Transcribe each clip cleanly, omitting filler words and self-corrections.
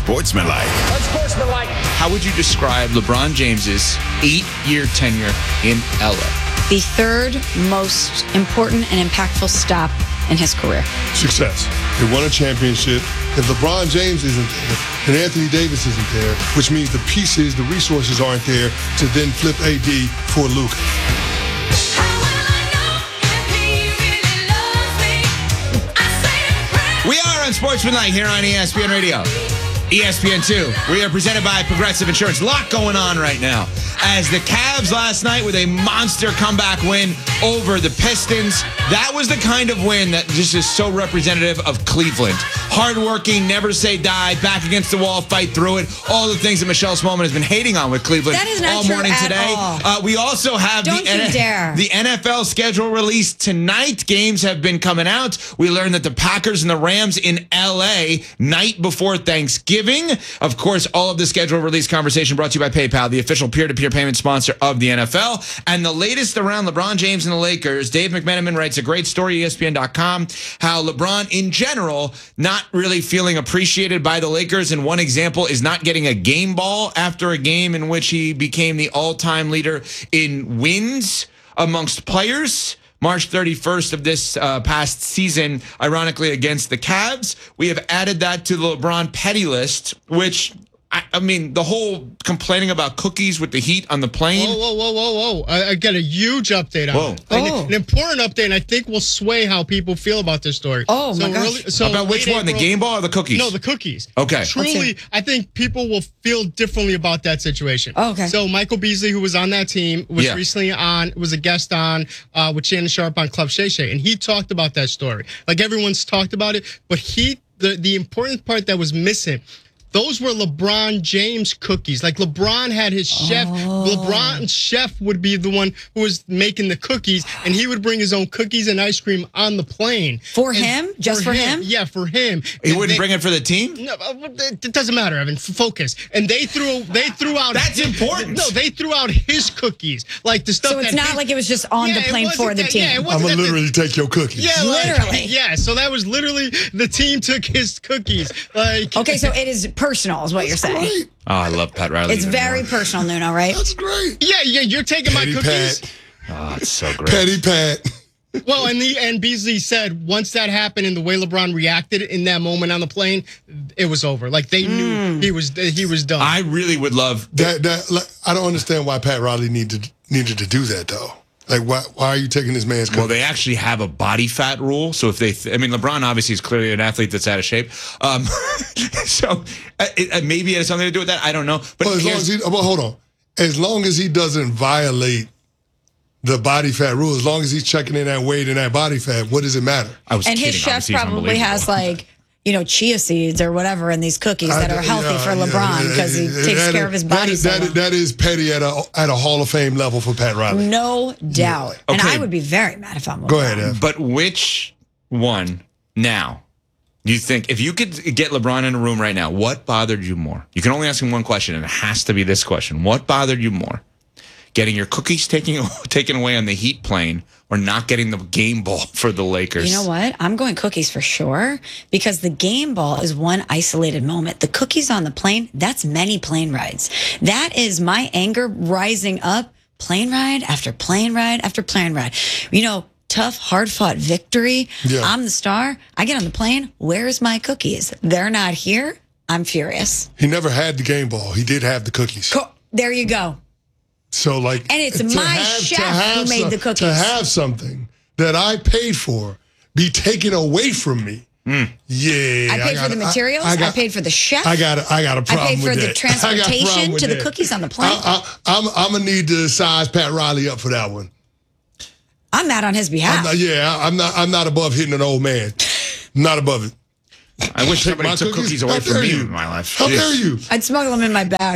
Unsportsmanlike. Unsportsmanlike. How would you describe LeBron James's 8-year tenure in LA? The third most important and impactful stop in his career. Success. They won a championship. If LeBron James isn't there, and Anthony Davis isn't there, which means the pieces, the resources aren't there to then flip AD for Luka. We are Unsportsmanlike here on ESPN Radio. ESPN2. We are presented by Progressive Insurance. A lot going on right now. As the Cavs last night with a monster comeback win over the Pistons. That was the kind of win that just is so representative of Cleveland. Hardworking, never say die, back against the wall, fight through it. All the things that Michelle Smallman has been hating on with Cleveland that is not all true morning at today. all. We also have Don't you dare. the NFL schedule released tonight. Games have been coming out. We learned that the Packers and the Rams in LA night before Thanksgiving. Of course, all of the schedule release conversation brought to you by PayPal, the official peer-to-peer payment sponsor of the NFL. And the latest around LeBron James and the Lakers, Dave McMenamin writes a great story, ESPN.com, how LeBron in general not really feeling appreciated by the Lakers. And one example is not getting a game ball after a game in which he became the all-time leader in wins amongst players. March 31st of this past season, ironically against the Cavs. We have added that to the LeBron petty list, which, I mean, the whole complaining about cookies with the heat on the plane. Whoa. I got a huge update on it. An important update, and I think will sway how people feel about this story. Oh, my gosh. About which one, the game ball or the cookies? No, the cookies. Okay. Truly, I think people will feel differently about that situation. Okay. So Michael Beasley, who was on that team, was recently was a guest on with Shannon Sharp on Club Shay Shay, and he talked about that story. Like, everyone's talked about it, but the important part that was missing, those were LeBron James cookies. Like, LeBron had his chef. LeBron's chef would be the one who was making the cookies, and he would bring his own cookies and ice cream on the plane. For him? Just for him? Yeah, for him. He wouldn't bring it for the team? No, it doesn't matter, Evan. Focus. And they threw out. That's important. No, they threw out his cookies, like the stuff. So it's not like it was just on the plane for the team. I'm gonna literally take your cookies. Yeah, literally. Yeah. So that was literally the team took his cookies. Like, okay, so it is personal, is what you're saying. Great. Oh, I love Pat Riley. It's very personal, Nuno, right? That's great. Yeah, you're taking Petty my cookies. Pat. Oh, it's so great. Petty Pat. Well, and Beasley said once that happened and the way LeBron reacted in that moment on the plane, it was over. Like, they knew he was done. I really would love That I don't understand why Pat Riley needed to do that though. Like, why are you taking this man's cookies? Well, they actually have a body fat rule. So if LeBron obviously is clearly an athlete that's out of shape. So maybe it has something to do with that. I don't know. But hold on. As long as he doesn't violate the body fat rule, as long as he's checking in that weight and that body fat, what does it matter? And his chef probably has, like, chia seeds or whatever in these cookies that are healthy for LeBron because he takes care of his body. That is petty at a Hall of Fame level for Pat Riley. No doubt. Yeah. And Okay. I would be very mad if I'm LeBron. Go ahead, Ev. But which one now do you think, if you could get LeBron in a room right now, what bothered you more? You can only ask him one question, and it has to be this question. What bothered you more? Getting your cookies taken away on the Heat plane, or not getting the game ball for the Lakers? You know what? I'm going cookies for sure, because the game ball is one isolated moment. The cookies on the plane, that's many plane rides. That is my anger rising up, plane ride after plane ride after plane ride. Tough, hard-fought victory. Yeah. I'm the star. I get on the plane. Where's my cookies? They're not here. I'm furious. He never had the game ball. He did have the cookies. There you go. So, like, And it's my chef who made the cookies. To have something that I paid for be taken away from me. Yeah. I paid for the materials. I paid for the chef. I got a problem with that. I paid for the transportation to the that. cookies on the plane. I'm going to need to size Pat Riley up for that one. I'm mad on his behalf. I'm not above hitting an old man. Not above it. I wish somebody took cookies away from me in my life. How dare you? I'd smuggle them in my bag.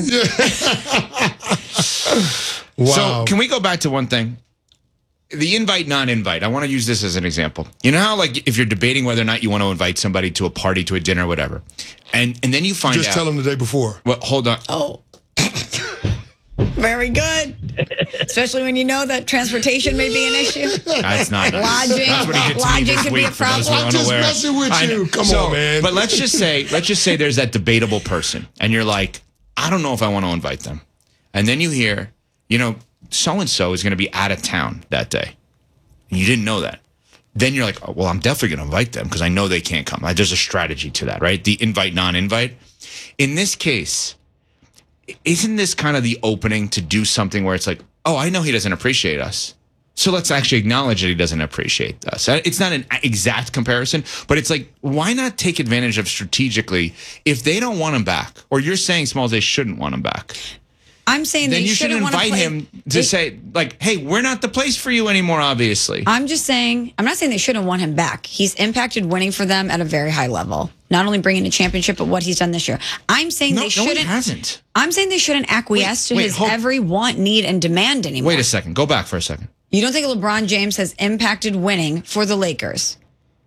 Wow. So can we go back to one thing? The invite, non-invite. I want to use this as an example. You know how, like, if you're debating whether or not you want to invite somebody to a party, to a dinner, whatever, and then you find out. Just tell them the day before. Well, hold on. Oh. Very good. Especially when you know that transportation may be an issue. That's not nice. Lodging. That's what he did to me Lodging this could be week, a for those who problem. are I'm just unaware. messing with you. Come on, man. But let's just say there's that debatable person, and you're like, I don't know if I want to invite them. And then you hear, so-and-so is going to be out of town that day. And you didn't know that. Then you're like, oh, well, I'm definitely going to invite them because I know they can't come. There's a strategy to that, right? The invite, non-invite. In this case, isn't this kind of the opening to do something where it's like, oh, I know he doesn't appreciate us, so let's actually acknowledge that he doesn't appreciate us. It's not an exact comparison, but it's like, why not take advantage of strategically if they don't want him back, or you're saying, Smalls, they shouldn't want him back. I'm saying then they you should shouldn't want to invite play. him to say, like, hey, we're not the place for you anymore, obviously. I'm just saying, I'm not saying they shouldn't want him back. He's impacted winning for them at a very high level. Not only bringing a championship, but what he's done this year. I'm saying they shouldn't. No, he hasn't. I'm saying they shouldn't acquiesce to his every want, need, and demand anymore. Wait a second. Go back for a second. You don't think LeBron James has impacted winning for the Lakers?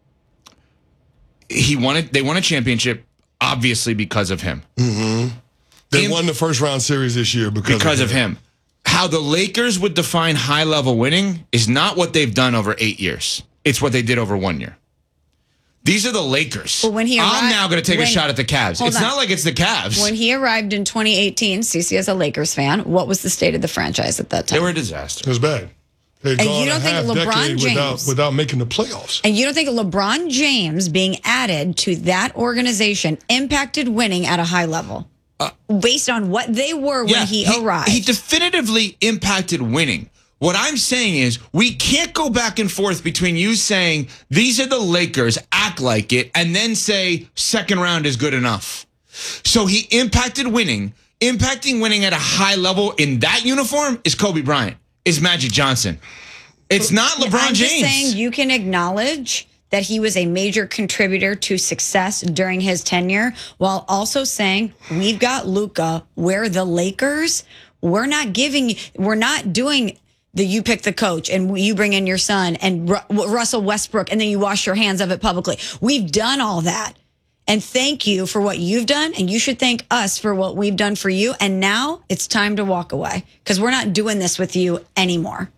They won a championship, obviously, because of him. Mm-hmm. They won the first round series this year because of him. How the Lakers would define high-level winning is not what they've done over 8 years. It's what they did over 1 year. These are the Lakers. Well, when he arrived, I'm now going to take a shot at the Cavs. It's not like it's the Cavs. When he arrived in 2018, CeCe as a Lakers fan, what was the state of the franchise at that time? They were a disaster. It was bad. And you don't think LeBron James without making the playoffs? And you don't think LeBron James being added to that organization impacted winning at a high level? Based on what they were when he arrived. He definitively impacted winning. What I'm saying is we can't go back and forth between you saying these are the Lakers, act like it, and then say second round is good enough. So he impacted winning. Impacting winning at a high level in that uniform is Kobe Bryant, is Magic Johnson. It's not LeBron James. I'm just saying you can acknowledge that he was a major contributor to success during his tenure, while also saying we've got Luka. We're the Lakers. We're not doing the you pick the coach and you bring in your son and Russell Westbrook and then you wash your hands of it publicly. We've done all that. And thank you for what you've done. And you should thank us for what we've done for you. And now it's time to walk away because we're not doing this with you anymore.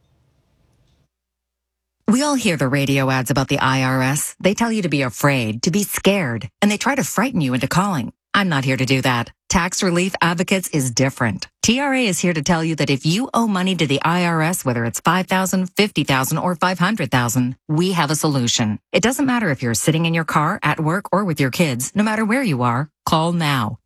We all hear the radio ads about the IRS. They tell you to be afraid, to be scared, and they try to frighten you into calling. I'm not here to do that. Tax Relief Advocates is different. TRA is here to tell you that if you owe money to the IRS, whether it's $5,000, $50,000, or $500,000, we have a solution. It doesn't matter if you're sitting in your car, at work, or with your kids. No matter where you are, call now.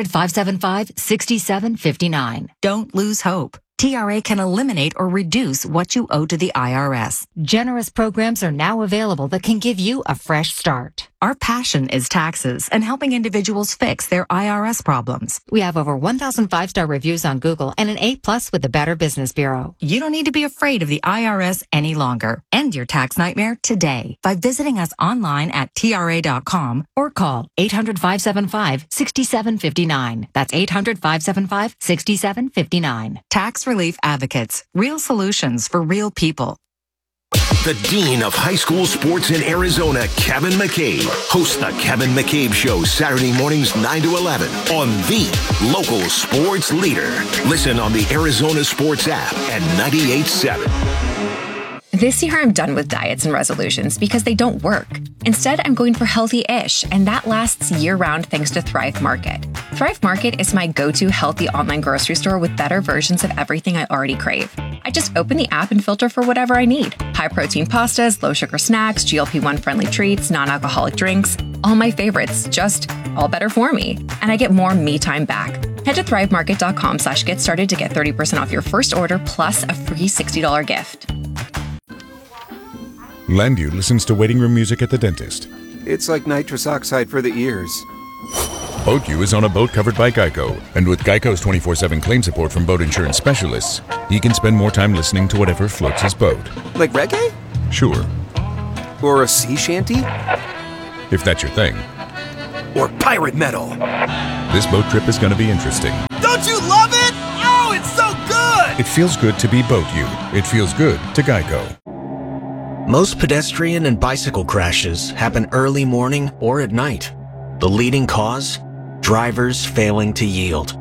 800-575-6759. Don't lose hope. TRA can eliminate or reduce what you owe to the IRS. Generous programs are now available that can give you a fresh start. Our passion is taxes and helping individuals fix their IRS problems. We have over 1,000 5-star reviews on Google and an A+ with the Better Business Bureau. You don't need to be afraid of the IRS any longer. End your tax nightmare today by visiting us online at TRA.com or call 800-575-6759. That's 800-575-6759. Tax Relief Advocates. Real solutions for real people. The Dean of High School Sports in Arizona, Kevin McCabe, hosts the Kevin McCabe Show Saturday mornings 9 to 11 on the local sports leader. Listen on the Arizona Sports app and 98.7. This year, I'm done with diets and resolutions because they don't work. Instead, I'm going for healthy-ish, and that lasts year-round thanks to Thrive Market. Thrive Market is my go-to healthy online grocery store with better versions of everything I already crave. I just open the app and filter for whatever I need. High-protein pastas, low-sugar snacks, GLP-1 friendly treats, non-alcoholic drinks. All my favorites, just all better for me. And I get more me time back. Head to thrivemarket.com/get started to get 30% off your first order plus a free $60 gift. Landu listens to waiting room music at the dentist. It's like nitrous oxide for the ears. BoatU is on a boat covered by Geico, and with Geico's 24/7 claim support from boat insurance specialists, he can spend more time listening to whatever floats his boat. Like reggae? Sure. Or a sea shanty? If that's your thing. Or pirate metal. This boat trip is going to be interesting. Don't you love it? Oh, it's so good! It feels good to be BoatU. It feels good to Geico. Most pedestrian and bicycle crashes happen early morning or at night. The leading cause? Drivers failing to yield.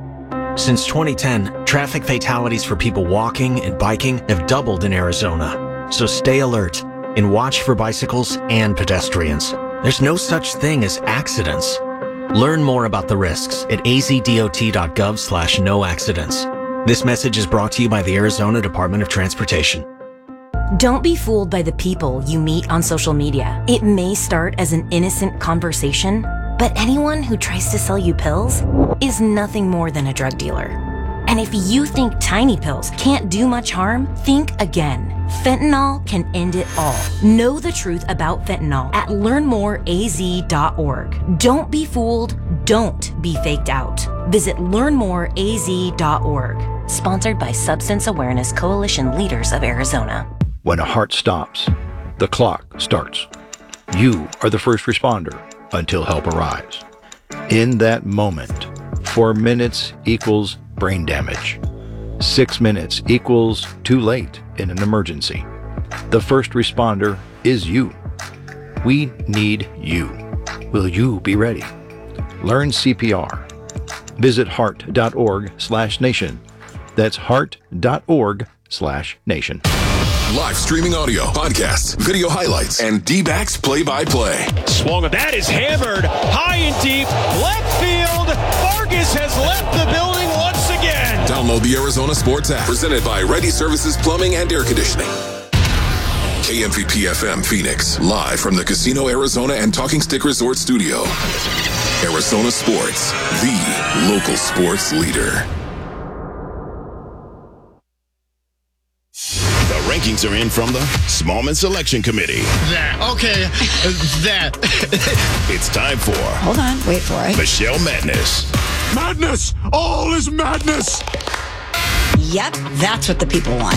Since 2010, traffic fatalities for people walking and biking have doubled in Arizona. So stay alert and watch for bicycles and pedestrians. There's no such thing as accidents. Learn more about the risks at azdot.gov/no-accidents. This message is brought to you by the Arizona Department of Transportation. Don't be fooled by the people you meet on social media. It may start as an innocent conversation, but anyone who tries to sell you pills is nothing more than a drug dealer. And if you think tiny pills can't do much harm, think again. Fentanyl can end it all. Know the truth about fentanyl at learnmoreaz.org. Don't be fooled. Don't be faked out. Visit learnmoreaz.org. Sponsored by Substance Awareness Coalition Leaders of Arizona. When a heart stops, the clock starts. You are the first responder until help arrives. In that moment, 4 minutes equals brain damage. 6 minutes equals too late in an emergency. The first responder is you. We need you. Will you be ready? Learn CPR. Visit heart.org/nation. That's heart.org/nation. Live streaming audio, podcasts, video highlights, and D-backs play-by-play. Swung. That is hammered high and deep. Left field. Vargas has left the building once again. Download the Arizona Sports app. Presented by Ready Services Plumbing and Air Conditioning. KMVP-FM Phoenix. Live from the Casino Arizona and Talking Stick Resort Studio. Arizona Sports. The local sports leader. Rankings are in from the Smallman Selection Committee. It's time for... Hold on, wait for it. Michelle Madness. Madness! All is madness! Yep, that's what the people want.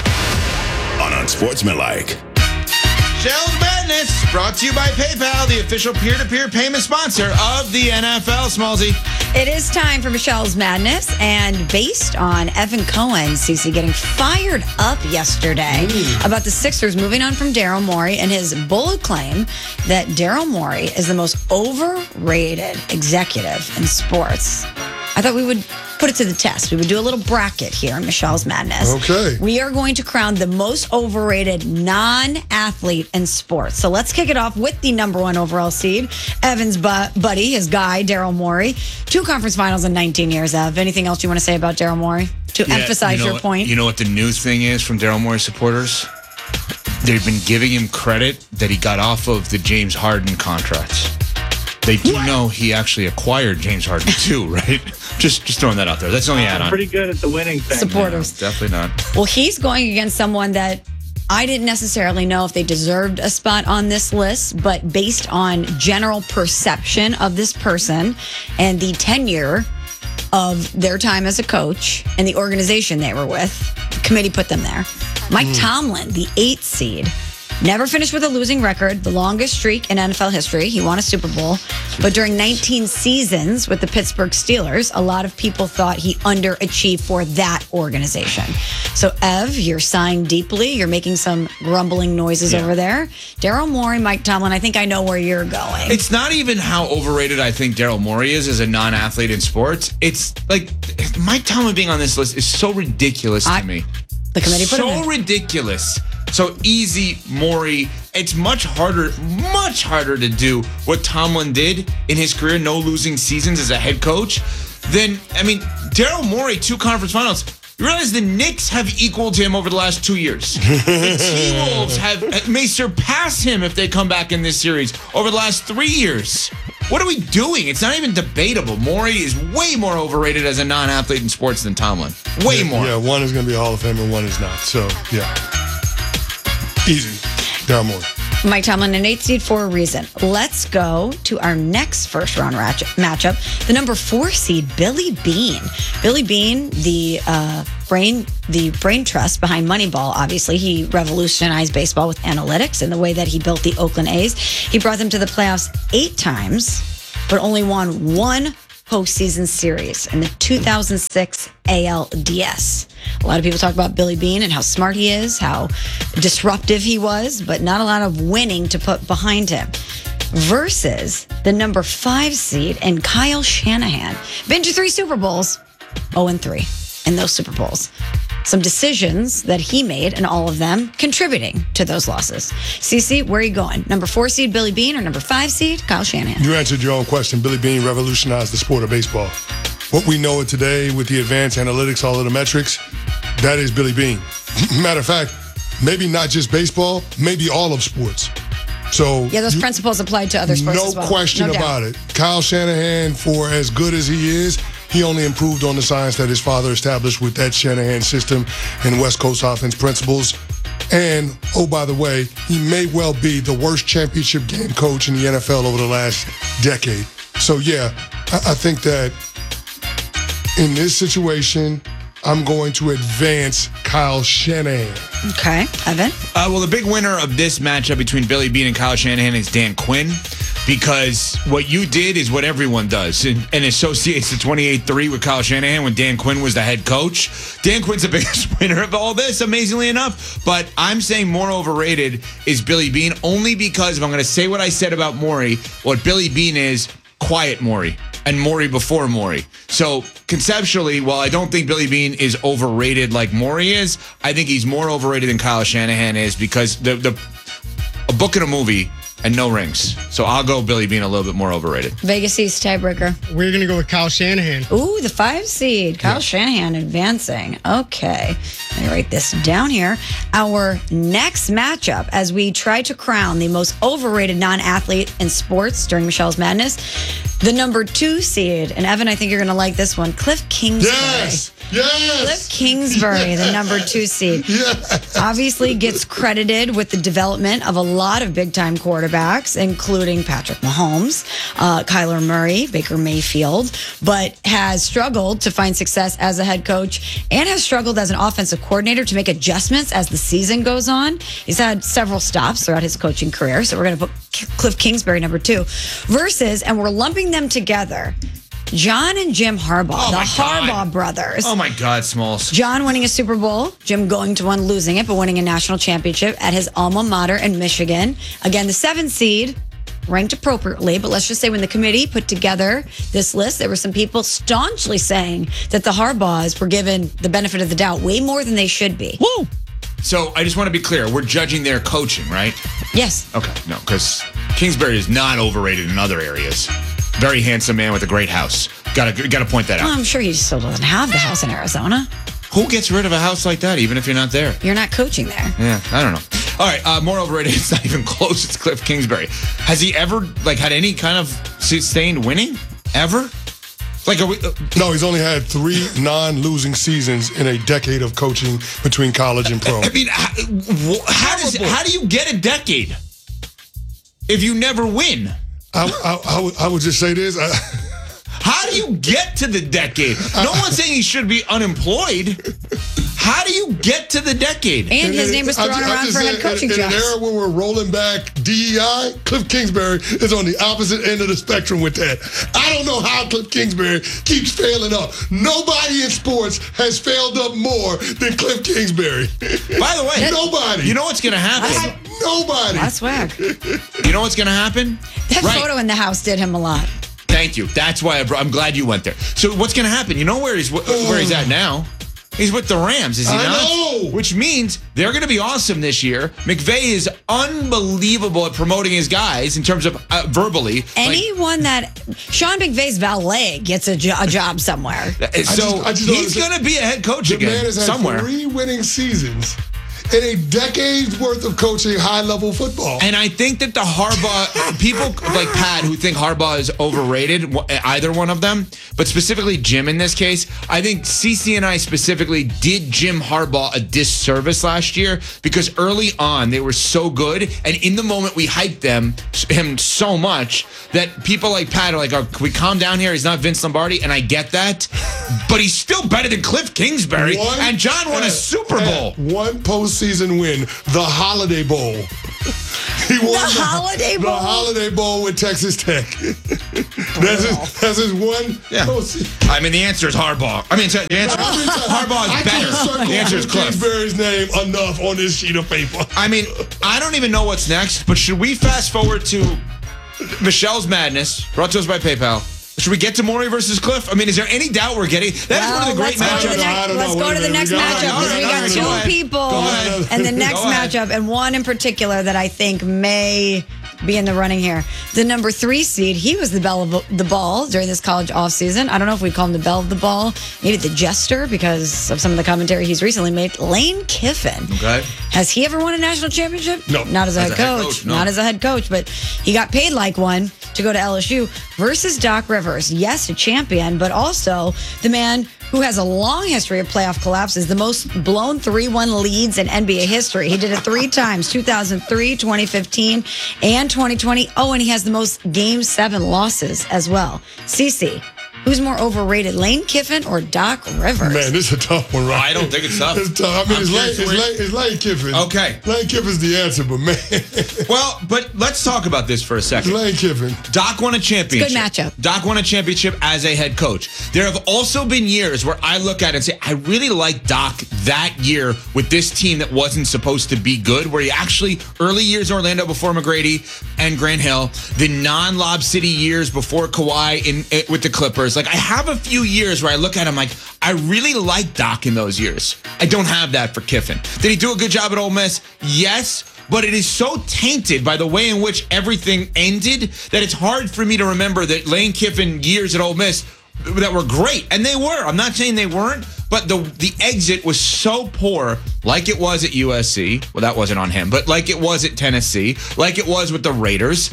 On Unsportsmanlike. Michelle's Madness, brought to you by PayPal, the official peer-to-peer payment sponsor of the NFL, Smallsy. It is time for Michelle's Madness, and based on Evan Cohen, Cece, getting fired up yesterday about the Sixers moving on from Daryl Morey and his bold claim that Daryl Morey is the most overrated executive in sports. I thought we would put it to the test. We would do a little bracket here in Michelle's Madness. Okay. We are going to crown the most overrated non-athlete in sports. So let's kick it off with the number one overall seed, Evan's buddy, his guy, Daryl Morey. 2 conference finals in 19 years, Ev. Anything else you want to say about Daryl Morey to emphasize your point? You know what the new thing is from Daryl Morey supporters? They've been giving him credit that he got off of the James Harden contract. They do know he actually acquired James Harden too, right? Just throwing that out there. That's the only add-on. Pretty good at the winning thing. Supporters. No, definitely not. Well, he's going against someone that I didn't necessarily know if they deserved a spot on this list, but based on general perception of this person and the tenure of their time as a coach and the organization they were with, the committee put them there. Mike Tomlin, the 8th seed, never finished with a losing record, the longest streak in NFL history. He won a Super Bowl. But during 19 seasons with the Pittsburgh Steelers, a lot of people thought he underachieved for that organization. So, Ev, you're sighing deeply. You're making some grumbling noises over there. Daryl Morey, Mike Tomlin, I think I know where you're going. It's not even how overrated I think Daryl Morey is as a non-athlete in sports. It's like Mike Tomlin being on this list is so ridiculous to me. The committee put him in. So ridiculous. So easy, Morey. It's much harder to do what Tomlin did in his career, no losing seasons as a head coach, than, Daryl Morey, 2 conference finals. You realize the Knicks have equaled him over the last 2 years. The T-Wolves may surpass him if they come back in this series over the last 3 years. What are we doing? It's not even debatable. Morey is way more overrated as a non-athlete in sports than Tomlin. Way more. Yeah, one is going to be a Hall of Famer, one is not. So, yeah. Easy. Daryl Morey. Mike Tomlin, an 8th seed for a reason. Let's go to our next first-round matchup. The number 4 seed, Billy Beane. Billy Beane, the brain trust behind Moneyball, obviously. He revolutionized baseball with analytics and the way that he built the Oakland A's. He brought them to the playoffs 8 times, but only won 1 postseason series in the 2006 ALDS. A lot of people talk about Billy Beane and how smart he is, how disruptive he was, but not a lot of winning to put behind him. Versus the number 5 seed and Kyle Shanahan. Been to 3 Super Bowls. 0-3 in those Super Bowls. Some decisions that he made, and all of them contributing to those losses. CC, where are you going? Number 4 seed Billy Beane or number 5 seed Kyle Shanahan? You answered your own question. Billy Beane revolutionized the sport of baseball. What we know today with the advanced analytics, all of the metrics, that is Billy Beane. Matter of fact, maybe not just baseball, maybe all of sports. So yeah, those principles applied to other sports as well. No question about it. Kyle Shanahan, for as good as he is, he only improved on the science that his father established with that Shanahan system and West Coast offense principles. And, oh, by the way, he may well be the worst championship game coach in the NFL over the last decade. So, yeah, I think that in this situation, I'm going to advance Kyle Shanahan. Okay. Evan? Well, the big winner of this matchup between Billy Beane and Kyle Shanahan is Dan Quinn, because what you did is what everyone does and associates the 28-3 with Kyle Shanahan when Dan Quinn was the head coach. Dan Quinn's the biggest winner of all this, amazingly enough. But I'm saying more overrated is Billy Beane, only because if I'm going to say what I said about Morey, what Billy Beane is, quiet Morey. And Morey before Morey. So conceptually, while I don't think Billy Beane is overrated like Morey is, I think he's more overrated than Kyle Shanahan is, because a book and a movie and no rings. So I'll go Billy Beane a little bit more overrated. Vegas East tiebreaker. We're going to go with Kyle Shanahan. Ooh, the 5 seed. Kyle Shanahan advancing. Okay. Let me write this down here. Our next matchup, as we try to crown the most overrated non-athlete in sports during Michelle's Madness, the number 2 seed, and Evan, I think you're going to like this one, Cliff Kingsbury. Yes. Cliff Kingsbury, the number 2 seed. Yes. Obviously gets credited with the development of a lot of big-time quarterbacks, including Patrick Mahomes, Kyler Murray, Baker Mayfield, but has struggled to find success as a head coach and has struggled as an offensive coordinator to make adjustments as the season goes on. He's had several stops throughout his coaching career, so we're going to put Cliff Kingsbury number 2 versus, and we're lumping them together, John and Jim Harbaugh, the Harbaugh brothers. Oh, my God, Smalls. John winning a Super Bowl, Jim going to one, losing it, but winning a national championship at his alma mater in Michigan. Again, the 7 seed, ranked appropriately, but let's just say when the committee put together this list, there were some people staunchly saying that the Harbaughs were given the benefit of the doubt way more than they should be. Woo! So I just want to be clear. We're judging their coaching, right? Yes. Okay, no, because Kingsbury is not overrated in other areas. Very handsome man with a great house. Got to point that out. Well, I'm sure he still doesn't have the house in Arizona. Who gets rid of a house like that, even if you're not there? You're not coaching there. Yeah, I don't know. All right, more overrated. It's not even close. It's Cliff Kingsbury. Has he ever had any kind of sustained winning ever? No, he's only had 3 non-losing seasons in a decade of coaching between college and pro. I mean, how do you get a decade if you never win? I would just say this. How do you get to the decade? No one's saying he should be unemployed. How do you get to the decade? And his name was thrown around for head coaching jobs. In an era where we're rolling back DEI, Cliff Kingsbury is on the opposite end of the spectrum with that. I don't know how Cliff Kingsbury keeps failing up. Nobody in sports has failed up more than Cliff Kingsbury. By the way, nobody. You know what's going to happen? Nobody. That's swag. You know what's going to happen? That photo in the house did him a lot. Thank you. That's why I'm glad you went there. So what's going to happen? You know where he's at now? He's with the Rams, is he not? I know. Which means they're going to be awesome this year. McVay is unbelievable at promoting his guys in terms of verbally. Anyone that Sean McVay's valet gets a job somewhere. So he's going to be a head coach again the man has had somewhere. 3 winning seasons in a decade's worth of coaching high-level football. And I think that the Harbaugh, people like Pat who think Harbaugh is overrated, either one of them, but specifically Jim in this case, I think CC and I specifically did Jim Harbaugh a disservice last year because early on they were so good, and in the moment we hyped him so much that people like Pat are like, oh, can we calm down here? He's not Vince Lombardi, and I get that, but he's still better than Cliff Kingsbury, and John won a Super Bowl. One postseason win, the Holiday Bowl. He won the Holiday Bowl? The Holiday Bowl with Texas Tech. That's his one postseason. I mean, the answer is Harbaugh. I mean, the answer Harbaugh is better. The answer is Cliff. Kingsbury's name enough on this sheet of paper. I mean, I don't even know what's next, but should we fast forward to Michelle's Madness, brought to us by PayPal? Should we get to Morey versus Cliff? I mean, is there any doubt we're getting? That is one of the great matchups. Let's go to the next matchup because we got two people and the next matchup, and one in particular that I think may be in the running here. The number 3 seed, he was the belle of the ball during this college offseason. I don't know if we'd call him the belle of the ball, maybe the jester because of some of the commentary he's recently made. Lane Kiffin. Okay. Has he ever won a national championship? No. Not as a head coach. No. Not as a head coach, but he got paid like one to go to LSU versus Doc Rivers. Yes, a champion, but also the man who has a long history of playoff collapses, the most blown 3-1 leads in NBA history. He did it 3 times, 2003, 2015, and 2020. Oh, and he has the most Game 7 losses as well. CeCe, who's more overrated, Lane Kiffin or Doc Rivers? Man, this is a tough one, right? I don't think it's tough. It's tough. I mean, it's Lane Kiffin. Okay. Lane Kiffin's the answer, but man. Well, but let's talk about this for a second. Lane Kiffin. Doc won a championship. Good matchup. Doc won a championship as a head coach. There have also been years where I look at it and say, I really like Doc that year with this team that wasn't supposed to be good, where he actually, early years Orlando before McGrady and Grant Hill, the non-Lob City years before Kawhi with the Clippers. Like, I have a few years where I look at him like, I really like Doc in those years. I don't have that for Kiffin. Did he do a good job at Ole Miss? Yes. But it is so tainted by the way in which everything ended that it's hard for me to remember that Lane Kiffin years at Ole Miss that were great. And they were. I'm not saying they weren't. But the exit was so poor, like it was at USC. Well, that wasn't on him. But like it was at Tennessee. Like it was with the Raiders.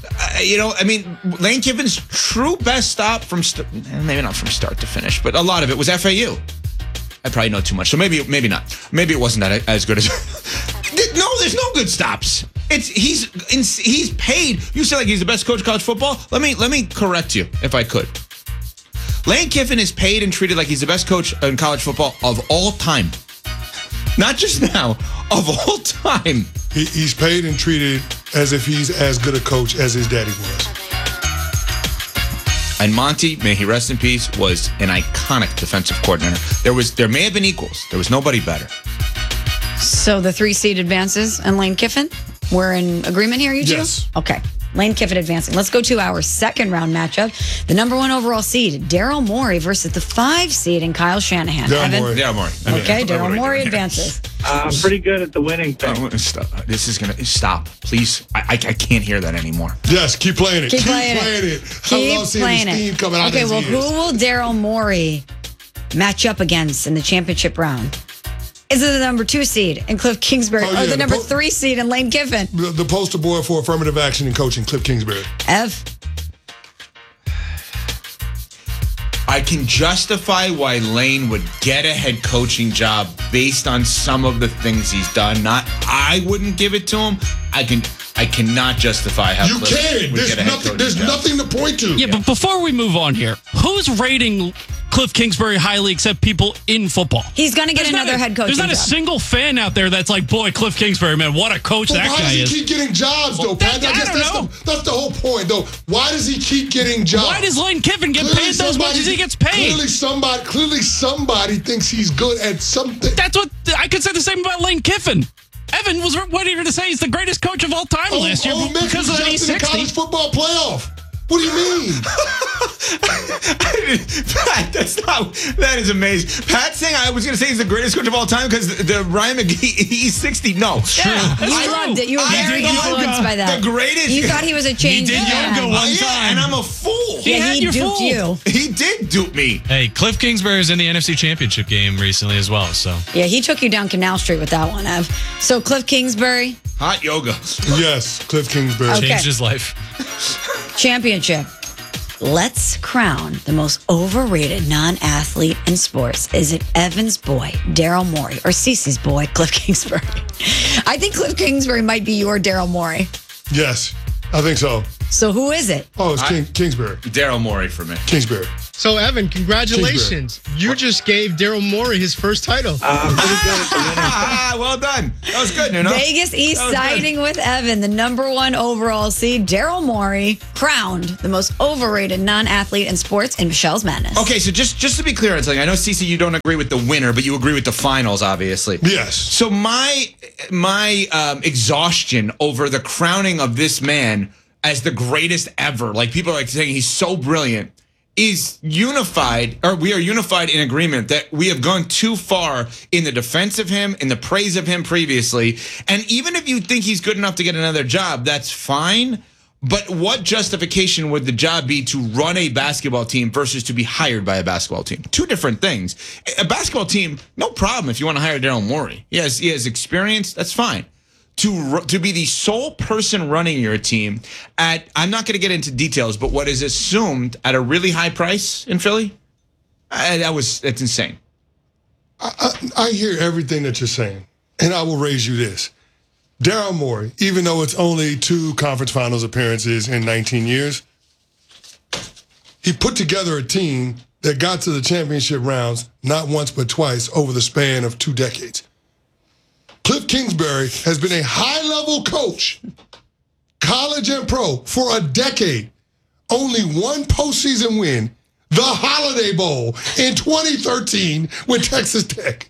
Lane Kiffin's true best stop from, maybe not from start to finish, but a lot of it was FAU. I probably know too much. So maybe not. Maybe it wasn't that as good as... No, there's no good stops. He's paid. You say like he's the best coach of college football? Let me correct you if I could. Lane Kiffin is paid and treated like he's the best coach in college football of all time. Not just now, of all time. He's paid and treated as if he's as good a coach as his daddy was. And Monty, may he rest in peace, was an iconic defensive coordinator. There may have been equals. There was nobody better. So the 3 seed advances and Lane Kiffin? We're in agreement here, you two? Yes. Okay. Lane Kiffin advancing. Let's go to our second round matchup. The number 1 overall seed, Daryl Morey versus the 5 seed and Kyle Shanahan. Daryl Morey. Okay, Daryl Morey advances. I'm pretty good at the winning thing. Stop. This is going to stop. Please. I can't hear that anymore. Yes, keep playing it. Keep playing it. I love seeing the steam coming out of his ears. Who will Daryl Morey match up against in the championship round? Is it the number 2 seed in Cliff Kingsbury or the number 3 seed in Lane Kiffin? The poster boy for affirmative action in coaching, Cliff Kingsbury. Ev? I can justify why Lane would get a head coaching job based on some of the things he's done. I wouldn't give it to him. I cannot justify how you Cliff can. would get a head coaching There's job. nothing to point to. Yeah, but before we move on here, who's rating Cliff Kingsbury highly except people in football? He's going to get another head coaching job. There's not a single fan out there that's like, boy, Cliff Kingsbury, man, what a coach that guy is. Why does he keep getting jobs, though, Pat? That's the whole point, though. Why does he keep getting jobs? Why does Lane Kiffin get paid as much as he gets paid? Clearly somebody thinks he's good at something. That's what I could say the same about Lane Kiffin. Evan was ready to say he's the greatest coach of all time last year because of the E60. The college football playoff. What do you mean? Pat, that is amazing. Pat saying I was going to say he's the greatest coach of all time because the Ryan McGee E60. No. Yeah, you loved it. You were very influenced by that. The greatest. You thought he was a change. He did yoga one time. And I'm a fool. He duped you. He did dupe me. Hey, Cliff Kingsbury was in the NFC Championship game recently as well. So yeah, he took you down Canal Street with that one, Ev. So Cliff Kingsbury. Hot yoga. Yes, Cliff Kingsbury. Okay. changed his life. Championship. Let's crown the most overrated non-athlete in sports. Is it Evan's boy, Daryl Morey, or CeCe's boy, Cliff Kingsbury? I think Cliff Kingsbury might be your Daryl Morey. Yes, I think so. So who is it? Oh, it's Kingsbury. Daryl Morey for me. Kingsbury. So, Evan, congratulations. You just gave Daryl Morey his first title. Well done. That was good, Nuno. Vegas East siding with Evan, the number 1 overall seed. Daryl Morey crowned the most overrated non-athlete in sports in Michelle's Madness. Okay, so just to be clear on something, I know, CeCe, you don't agree with the winner, but you agree with the finals, obviously. Yes. So my exhaustion over the crowning of this man as the greatest ever, like people are like saying he's so brilliant, is unified, or we are unified in agreement that we have gone too far in the defense of him, in the praise of him previously. And even if you think he's good enough to get another job, that's fine. But what justification would the job be to run a basketball team versus to be hired by a basketball team? Two different things. A basketball team, no problem if you want to hire Daryl Morey. He has experience, that's fine. To be the sole person running your team at, I'm not going to get into details, but what is assumed at a really high price in Philly, that's insane. I hear everything that you're saying, and I will raise you this. Daryl Morey, even though it's only 2 conference finals appearances in 19 years, he put together a team that got to the championship rounds not once but twice over the span of 2 decades. Cliff Kingsbury has been a high-level coach, college and pro, for a decade. Only one postseason win, the Holiday Bowl in 2013 with Texas Tech.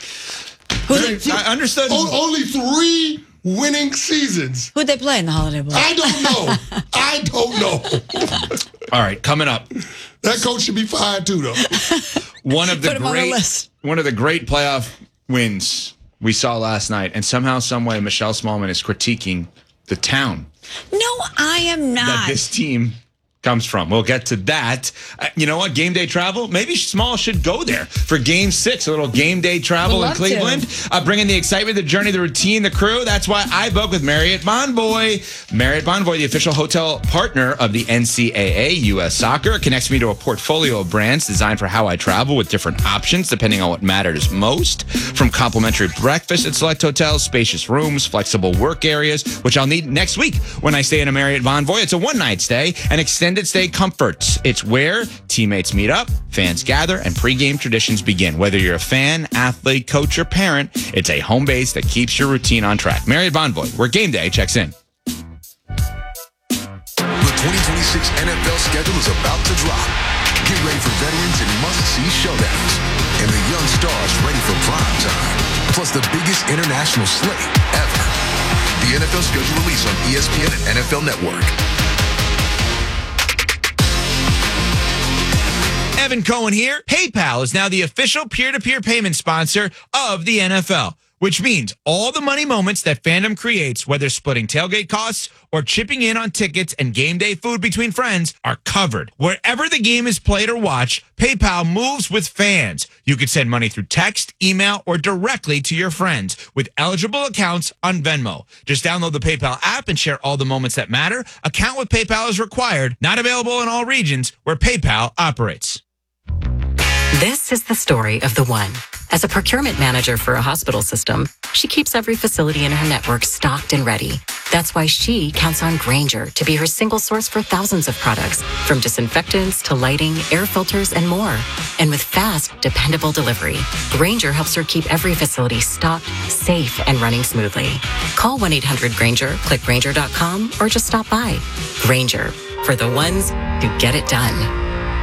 I understood. Only 3 winning seasons. Who'd they play in the Holiday Bowl? I don't know. All right, coming up. That coach should be fired too, though. One of the great playoff wins we saw last night, and somehow, some way, Michelle Smallman is critiquing the town. No, I am not. That this team comes from. We'll get to that. You know what? Game day travel. Maybe Small should go there for Game 6. A little game day travel in Cleveland. Bringing the excitement, the journey, the routine, the crew. That's why I book with Marriott Bonvoy. Marriott Bonvoy, the official hotel partner of the NCAA U.S. Soccer. It connects me to a portfolio of brands designed for how I travel with different options depending on what matters most. From complimentary breakfast at select hotels, spacious rooms, flexible work areas, which I'll need next week when I stay in a Marriott Bonvoy. It's a one-night stay and extended stay comforts. It's where teammates meet up, fans gather, and pregame traditions begin. Whether you're a fan, athlete, coach, or parent, it's a home base that keeps your routine on track. Marriott Bonvoy, where game day checks in. The 2026 NFL schedule is about to drop. Get ready for veterans and must-see showdowns, and the young stars ready for prime time. Plus the biggest international slate ever. The NFL schedule released on ESPN and NFL Network. Evan Cohen here. PayPal is now the official peer-to-peer payment sponsor of the NFL, which means all the money moments that fandom creates, whether splitting tailgate costs or chipping in on tickets and game day food between friends, are covered. Wherever the game is played or watched, PayPal moves with fans. You can send money through text, email, or directly to your friends with eligible accounts on Venmo. Just download the PayPal app and share all the moments that matter. Account with PayPal is required. Not available in all regions where PayPal operates. This is the story of the one. As a procurement manager for a hospital system, she keeps every facility in her network stocked and ready. That's why she counts on Grainger to be her single source for thousands of products, from disinfectants to lighting, air filters, and more. And with fast, dependable delivery, Grainger helps her keep every facility stocked, safe, and running smoothly. Call 1-800-GRAINGER, click Grainger.com, or just stop by. Grainger, for the ones who get it done.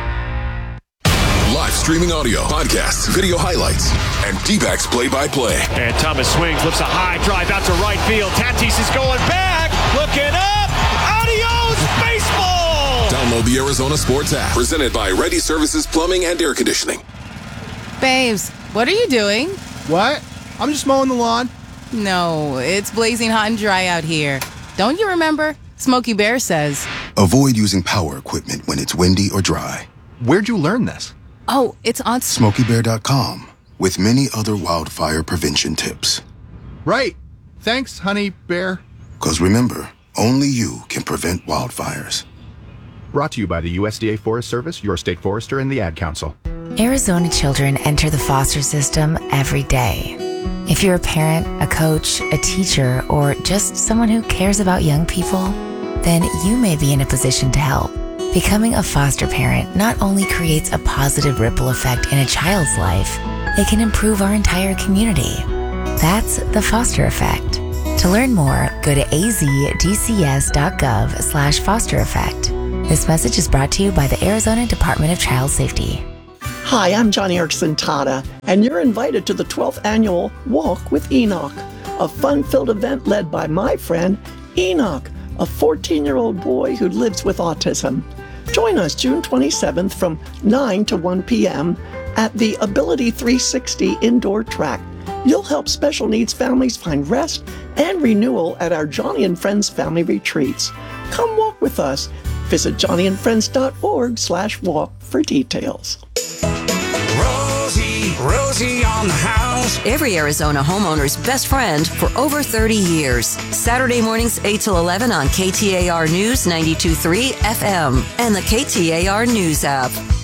Live streaming audio, podcasts, video highlights, and D-backs play-by-play. And Thomas swings, flips a high drive out to right field. Tatis is going back, looking up. Adios, baseball! Download the Arizona Sports app, presented by Ready Services Plumbing and Air Conditioning. Babes, what are you doing? What? I'm just mowing the lawn. No, it's blazing hot and dry out here. Don't you remember? Smokey Bear says. Avoid using power equipment when it's windy or dry. Where'd you learn this? Oh, it's on SmokeyBear.com with many other wildfire prevention tips. Right. Thanks, honey bear. Because remember, only you can prevent wildfires. Brought to you by the USDA Forest Service, your state forester, and the Ad Council. Arizona children enter the foster system every day. If you're a parent, a coach, a teacher, or just someone who cares about young people, then you may be in a position to help. Becoming a foster parent not only creates a positive ripple effect in a child's life, it can improve our entire community. That's the foster effect. To learn more, go to azdcs.gov/foster effect. This message is brought to you by the Arizona Department of Child Safety. Hi, I'm Johnny Erickson Tata, and you're invited to the 12th annual Walk with Enoch, a fun-filled event led by my friend, Enoch, a 14-year-old boy who lives with autism. Join us June 27th from 9 to 1 p.m. at the Ability 360 indoor track. You'll help special needs families find rest and renewal at our Johnny and Friends family retreats. Come walk with us. Visit johnnyandfriends.org/walk for details. Rosie on the house. Every Arizona homeowner's best friend for over 30 years. Saturday mornings 8 till 11 on KTAR News 92.3 FM and the KTAR News app.